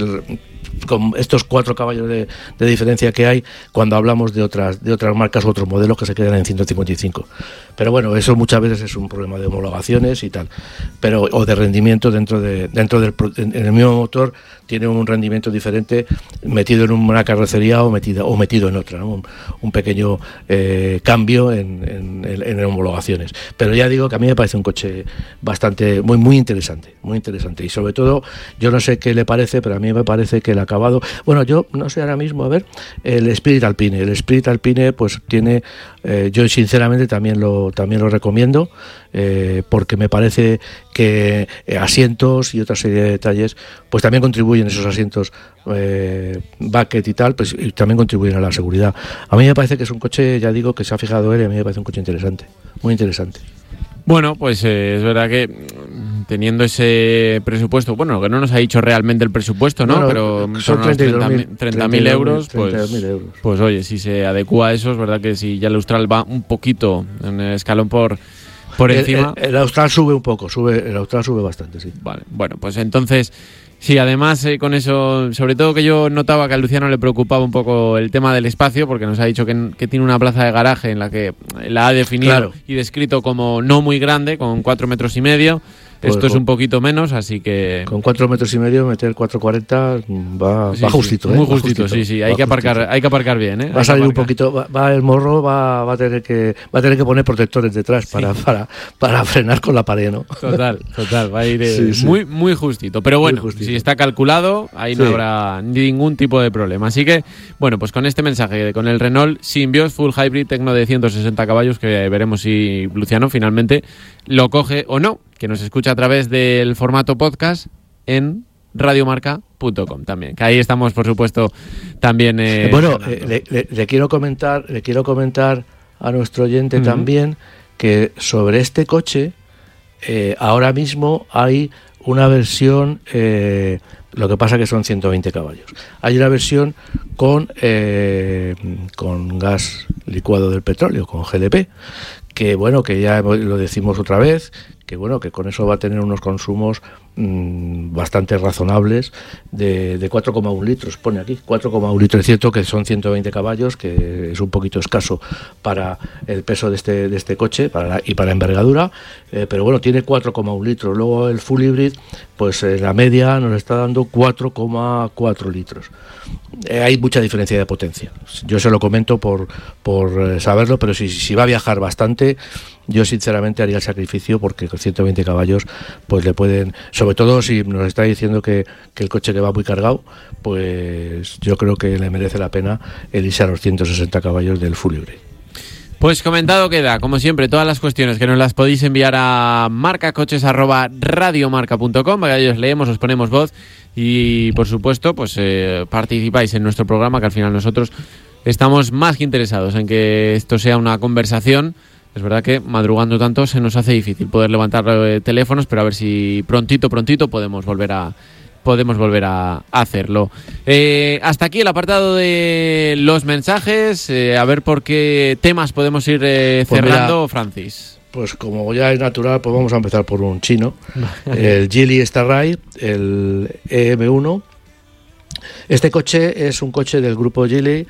con estos 4 caballos de diferencia que hay cuando hablamos de otras marcas u otros modelos que se quedan en 155. Pero bueno, eso muchas veces es un problema de homologaciones y tal, o de rendimiento en el mismo motor. Tiene un rendimiento diferente metido en una carrocería o metido en otra, ¿no? Un pequeño cambio en homologaciones. Pero ya digo que a mí me parece un coche bastante muy interesante, y sobre todo, yo no sé qué le parece, pero a mí me parece que el acabado, bueno, yo no sé ahora mismo, a ver, el Spirit Alpine pues tiene, yo sinceramente también lo recomiendo, porque me parece que asientos y otra serie de detalles pues también contribuyen, esos asientos bucket y tal, pues y también contribuyen a la seguridad. A mí me parece que es un coche, ya digo, que se ha fijado él, y a mí me parece un coche interesante, muy interesante. Bueno, pues es verdad que teniendo ese presupuesto, bueno, que no nos ha dicho realmente el presupuesto, ¿no? Pero son 30.000 euros, pues oye, si se adecua a eso, es verdad que si ya el Austral va un poquito en el escalón por encima... El Austral sube un poco, el Austral sube bastante, sí. Vale, bueno, pues entonces... Sí, además con eso, sobre todo que yo notaba que a Luciano le preocupaba un poco el tema del espacio, porque nos ha dicho que tiene una plaza de garaje en la que la ha definido, claro, y descrito como no muy grande, con 4,5 metros. Pues esto es un poquito menos, así que... Con 4,5 metros, meter 4,40 va justito, muy justito, sí. Hay que aparcar bien, ¿eh? Va a salir un poquito, el morro va a tener que poner protectores detrás para frenar con la pared, ¿no? Total, va a ir muy justito. Pero bueno, si está calculado, ahí no habrá ningún tipo de problema. Así que, bueno, pues con este mensaje, con el Renault Symbioz Full Hybrid Tecno de 160 caballos, que veremos si Luciano finalmente lo coge o no, que nos escucha a través del formato podcast en radiomarca.com también, que ahí estamos, por supuesto, también... bueno, le quiero comentar a nuestro oyente también que sobre este coche ahora mismo hay una versión, lo que pasa que son 120 caballos. Hay una versión con gas licuado del petróleo, con GLP, que bueno, que ya lo decimos otra vez, que bueno, que con eso va a tener unos consumos bastante razonables de 4,1 litros, pone aquí, 4,1 litros. Es cierto que son 120 caballos, que es un poquito escaso para el peso de este coche y para envergadura, pero bueno, tiene 4,1 litros. Luego el full hybrid, pues la media nos está dando 4,4 litros. Hay mucha diferencia de potencia. Yo se lo comento por saberlo, pero si va a viajar bastante, yo sinceramente haría el sacrificio, porque con 120 caballos pues le pueden, sobre todo si nos está diciendo que el coche que va muy cargado, pues yo creo que le merece la pena el irse a los 160 caballos del full hybrid. Pues comentado queda, como siempre, todas las cuestiones que nos las podéis enviar a marcacoches@radiomarca.com, para que os leemos, os ponemos voz y, por supuesto, pues participáis en nuestro programa, que al final nosotros estamos más que interesados en que esto sea una conversación. Es verdad que madrugando tanto se nos hace difícil poder levantar teléfonos, pero a ver si prontito podemos volver a hacerlo. Hasta aquí el apartado de los mensajes. A ver por qué temas podemos ir cerrando, pues mira, Francis. pues como ya es natural, pues vamos a empezar por un chino, el Geely Starride, el EM1. Este coche es un coche del grupo Geely.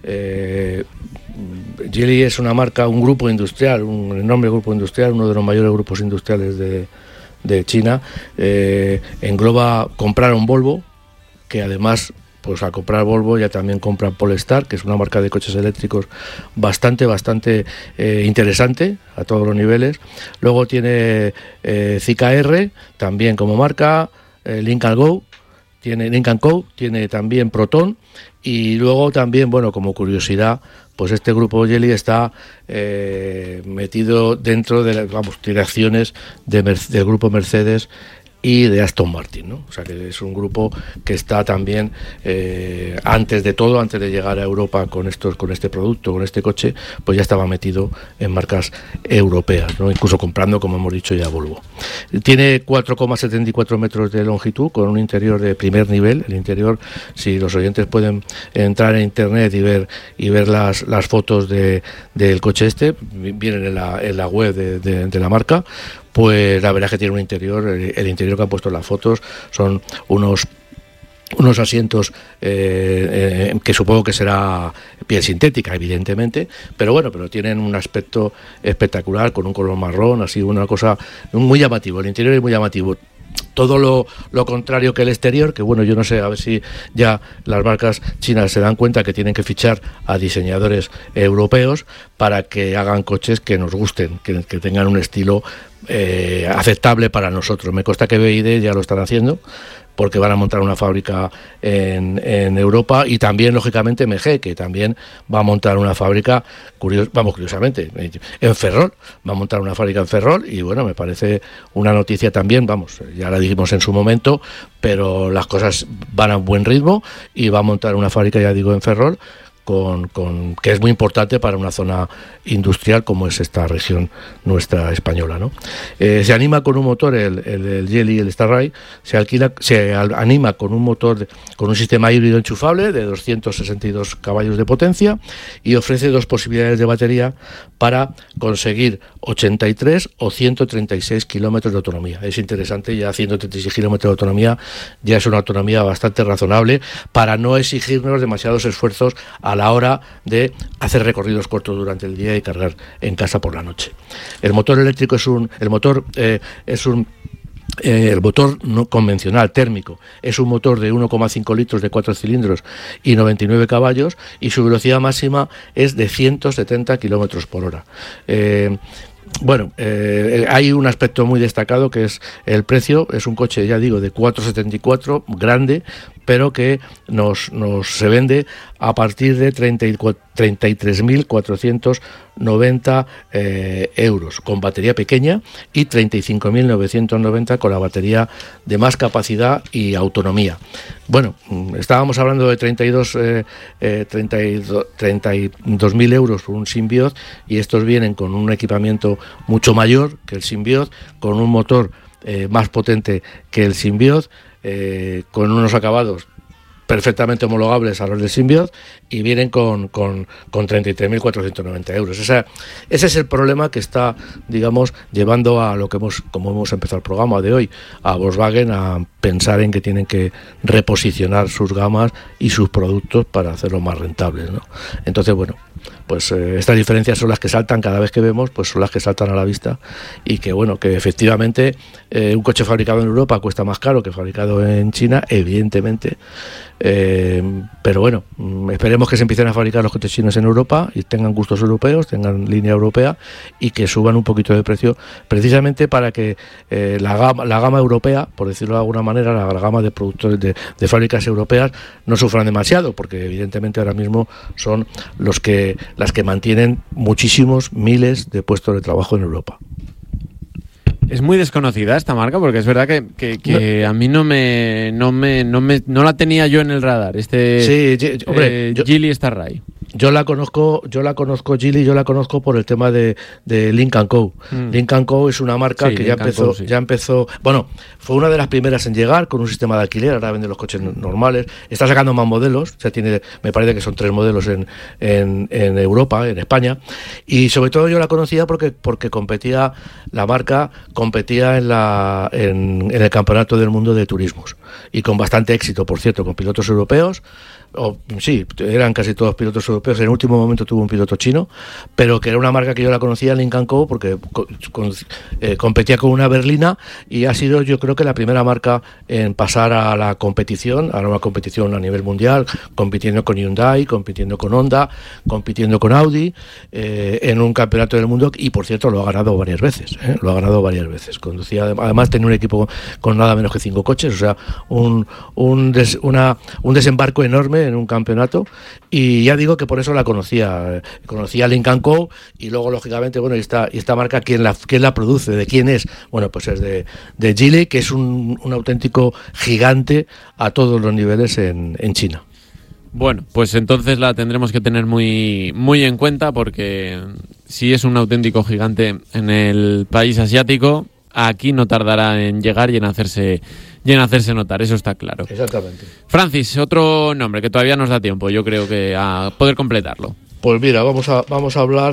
Geely es una marca, un grupo industrial, un enorme grupo industrial, uno de los mayores grupos industriales de China. Compraron Volvo, que además, pues al comprar Volvo ya también compran Polestar, que es una marca de coches eléctricos bastante interesante a todos los niveles. Luego tiene CKR también como marca, Lincoln Co, tiene también Proton, y luego también, bueno, como curiosidad, pues este grupo Geely está metido dentro de tiene acciones del grupo Mercedes y de Aston Martin, ¿no? O sea que es un grupo que está también antes de llegar a Europa con este producto, con este coche, pues ya estaba metido en marcas europeas, ¿no? Incluso comprando, como hemos dicho, ya Volvo. Tiene 4,74 metros de longitud, con un interior de primer nivel. El interior, si los oyentes pueden entrar en internet y ver las fotos del coche vienen en la web de la marca. Pues la verdad es que tiene un interior, el interior que han puesto en las fotos son unos asientos que supongo que será piel sintética, evidentemente, pero tienen un aspecto espectacular, con un color marrón, así, una cosa muy llamativo. El interior es muy llamativo. Todo lo contrario que el exterior, que bueno, yo no sé, a ver si ya las marcas chinas se dan cuenta que tienen que fichar a diseñadores europeos para que hagan coches que nos gusten, que tengan un estilo aceptable para nosotros. Me consta que BYD ya lo están haciendo, porque van a montar una fábrica en Europa, y también, lógicamente, MG, que también va a montar una fábrica, curiosamente, en Ferrol, va a montar una fábrica en Ferrol, y bueno, me parece una noticia también, ya la dijimos en su momento, pero las cosas van a buen ritmo, y va a montar una fábrica, ya digo, en Ferrol, que es muy importante para una zona industrial como es esta región nuestra española, ¿no? Se anima con un motor, el Geely, el Starride, se anima con un motor con un sistema híbrido enchufable de 262 caballos de potencia, y ofrece dos posibilidades de batería para conseguir 83 o 136 kilómetros de autonomía. Es interesante, ya 136 kilómetros de autonomía ya es una autonomía bastante razonable para no exigirnos demasiados esfuerzos a la hora de hacer recorridos cortos durante el día y cargar en casa por la noche. El motor eléctrico el motor no convencional, térmico, es un motor de 1,5 litros de 4 cilindros y 99 caballos, y su velocidad máxima es de 170 kilómetros por hora. Hay un aspecto muy destacado, que es el precio. Es un coche, ya digo, de 4,74, grande, pero que se vende a partir de 33.490 euros, con batería pequeña, y 35.990 con la batería de más capacidad y autonomía. Bueno, estábamos hablando de 32.000 euros por un Symbiote, y estos vienen con un equipamiento mucho mayor que el Symbiote, con un motor más potente que el Symbiote, con unos acabados perfectamente homologables a los del Symbiote, y vienen con 33.490 euros. Ese es el problema que está, digamos, llevando a como hemos empezado el programa de hoy, a Volkswagen a pensar en que tienen que reposicionar sus gamas y sus productos para hacerlos más rentables, ¿no? Entonces, bueno, pues estas diferencias son las que saltan cada vez que vemos, pues son las que saltan a la vista, y que bueno, que efectivamente un coche fabricado en Europa cuesta más caro que fabricado en China, evidentemente, pero bueno, esperemos que se empiecen a fabricar los coches chinos en Europa y tengan gustos europeos, tengan línea europea, y que suban un poquito de precio, precisamente para que la gama europea, por decirlo de alguna manera, la gama de productores de fábricas europeas no sufran demasiado, porque evidentemente ahora mismo son las que mantienen muchísimos miles de puestos de trabajo en Europa. Es muy desconocida esta marca, porque es verdad que a mí no la tenía yo en el radar. Sí, hombre, Geely Starride. Yo la conozco, Geely, yo la conozco por el tema de Lynk & Co. Lynk & Co es una marca que ya empezó, bueno, fue una de las primeras en llegar con un sistema de alquiler, ahora vende los coches normales, está sacando más modelos, o sea, me parece que son 3 modelos en Europa, en España, y sobre todo yo la conocía porque la marca competía en el Campeonato del Mundo de Turismos, y con bastante éxito, por cierto, con pilotos europeos. Sí, eran casi todos pilotos europeos. En el último momento tuvo un piloto chino, pero que era una marca que yo la conocía, Lynk & Co, porque competía con una berlina, y ha sido, yo creo, que la primera marca en pasar a la competición, a una competición a nivel mundial, compitiendo con Hyundai, compitiendo con Honda, compitiendo con Audi, en un campeonato del mundo, y por cierto lo ha ganado varias veces. Conducía, además tenía un equipo con nada menos que 5 coches, o sea, un desembarco enorme en un campeonato, y ya digo que por eso la conocía Lynk & Co, y luego lógicamente, bueno, y esta marca, ¿quién la produce? ¿De quién es? Bueno, pues es de Geely, que es un auténtico gigante a todos los niveles en China. Bueno, pues entonces la tendremos que tener muy, muy en cuenta, porque si es un auténtico gigante en el país asiático, aquí no tardará en llegar y en hacerse notar, eso está claro. Exactamente. Francis, otro nombre que todavía nos da tiempo, yo creo, que a poder completarlo. Pues mira, vamos a hablar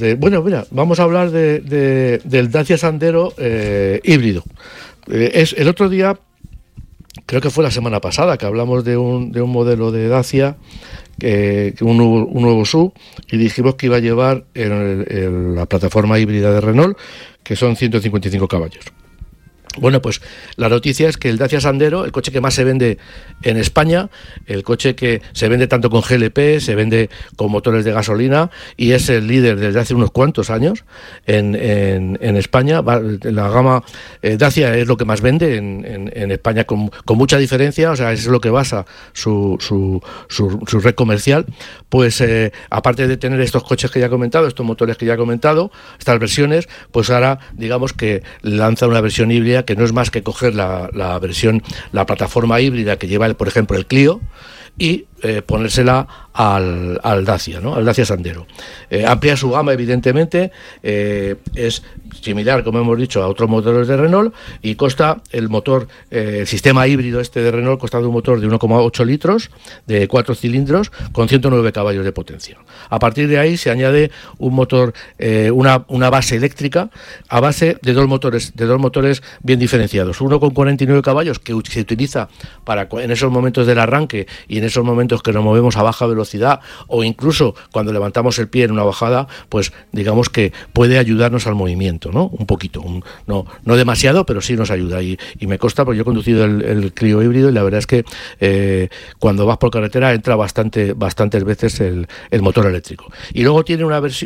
del Dacia Sandero híbrido. Es el otro día, creo que fue la semana pasada, que hablamos de un modelo de Dacia, un nuevo SUV, y dijimos que iba a llevar la plataforma híbrida de Renault, que son 155 caballos. Bueno, pues la noticia es que el Dacia Sandero, el coche que más se vende en España, el coche que se vende tanto con GLP, se vende con motores de gasolina, y es el líder desde hace unos cuantos años en España. La gama Dacia es lo que más vende en España, con mucha diferencia, o sea, es lo que basa su red comercial. Pues aparte de tener estos coches que ya he comentado, estos motores que ya he comentado, estas versiones, pues ahora digamos que lanza una versión híbrida, que no es más que coger la plataforma híbrida que lleva, por ejemplo, el Clio, y ponérsela al Dacia, ¿no? Al Dacia Sandero. Amplía su gama, evidentemente, es similar, como hemos dicho, a otros motores de Renault, y consta el motor, el sistema híbrido este de Renault, consta de un motor de 1,8 litros, de 4 cilindros, con 109 caballos de potencia. A partir de ahí se añade un motor, una base eléctrica, a base de dos motores bien diferenciados. Uno con 49 caballos, que se utiliza en esos momentos del arranque y en esos momentos que nos movemos a baja velocidad, o incluso cuando levantamos el pie en una bajada, pues digamos que puede ayudarnos al movimiento, ¿no? Un poquito, no demasiado, pero sí nos ayuda, y me consta, porque yo he conducido el Clio híbrido, y la verdad es que cuando vas por carretera entra bastantes veces el motor eléctrico. Y luego tiene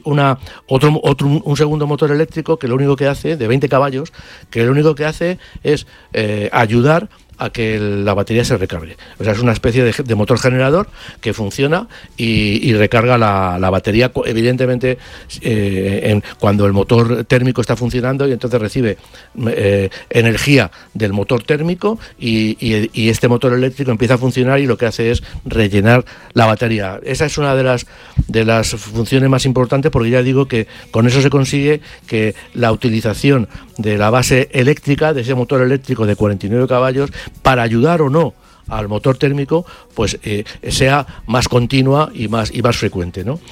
un segundo motor eléctrico, que lo único que hace, de 20 caballos, que lo único que hace es ayudar a que la batería se recargue. O sea, es una especie de motor generador que funciona y recarga la batería, evidentemente, cuando el motor térmico está funcionando, y entonces recibe energía del motor térmico, y este motor eléctrico empieza a funcionar, y lo que hace es rellenar la batería. Esa es una de las funciones más importantes, porque ya digo que con eso se consigue que la utilización de la base eléctrica, de ese motor eléctrico de 49 caballos, para ayudar o no al motor térmico, pues sea más continua y más frecuente, ¿no?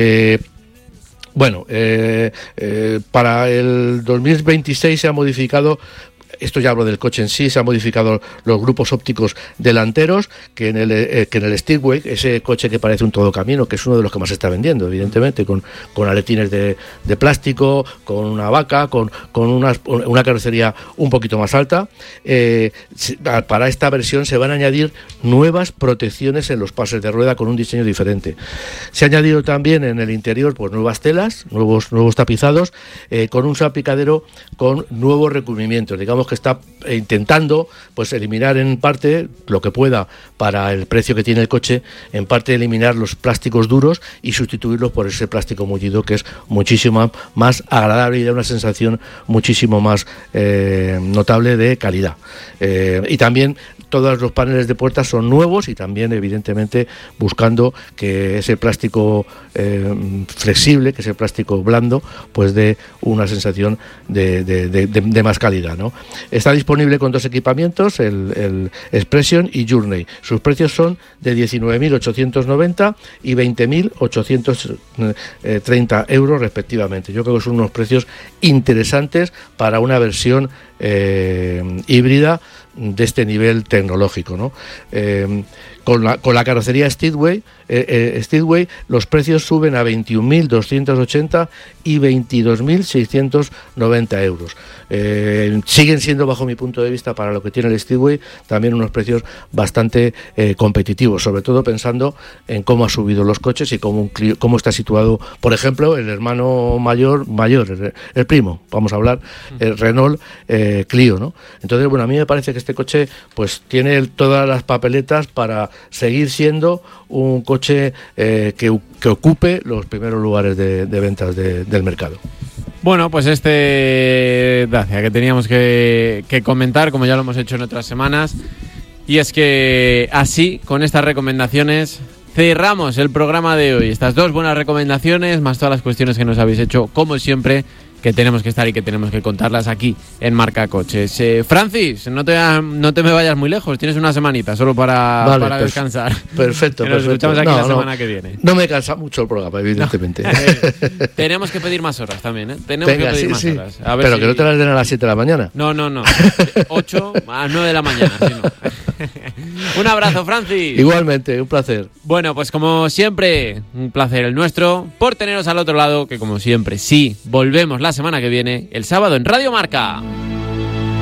Para el 2026 se ha modificado. Esto ya hablo del coche en sí, se han modificado los grupos ópticos delanteros, que en el Steerway, ese coche que parece un todocamino, que es uno de los que más se está vendiendo, evidentemente, con aletines de plástico, con una vaca, con una carrocería un poquito más alta. Para esta versión se van a añadir nuevas protecciones en los pases de rueda, con un diseño diferente. Se ha añadido también en el interior, pues, nuevas telas, nuevos tapizados, con un salpicadero con nuevos recubrimientos. Digamos que está intentando, pues, eliminar en parte lo que pueda, para el precio que tiene el coche, en parte eliminar los plásticos duros y sustituirlos por ese plástico mullido, que es muchísimo más agradable y da una sensación muchísimo más notable de calidad. Y también todos los paneles de puertas son nuevos y también, evidentemente, buscando que ese plástico flexible, que ese plástico blando, pues dé una sensación de más calidad, ¿no? Está disponible con 2 equipamientos, el Expression y Journey. Sus precios son de 19.890 y 20.830 euros respectivamente. Yo creo que son unos precios interesantes para una versión híbrida de este nivel tecnológico, ¿no? Con la carrocería Speedway, los precios suben a 21.280 y 22.690 euros. Siguen siendo, bajo mi punto de vista, para lo que tiene el Speedway, también unos precios bastante competitivos, sobre todo pensando en cómo ha subido los coches y cómo está situado, por ejemplo, el hermano mayor, el primo, vamos a hablar, el Renault Clio, ¿no? Entonces, bueno, a mí me parece que este coche pues tiene todas las papeletas para seguir siendo un coche que ocupe los primeros lugares de ventas del mercado. Bueno, pues Dacia que teníamos que comentar, como ya lo hemos hecho en otras semanas, y es que así, con estas recomendaciones, cerramos el programa de hoy. Estas 2 buenas recomendaciones, más todas las cuestiones que nos habéis hecho, como siempre, que tenemos que estar y que tenemos que contarlas aquí en Marca Coches. Francis, no te me vayas muy lejos, tienes una semanita solo para descansar. Perfecto. Nos escuchamos aquí la semana que viene. No me cansa mucho el programa, evidentemente. No. Tenemos que pedir más horas también, ¿eh? Tenemos que pedir más horas. A ver, pero que no te las den a las 7 de la mañana. No. 8 a 9 de la mañana. Si no. Un abrazo, Francis. Igualmente, un placer. Bueno, pues como siempre, un placer el nuestro por teneros al otro lado, que como siempre, sí, volvemos la semana que viene, el sábado en Radio Marca.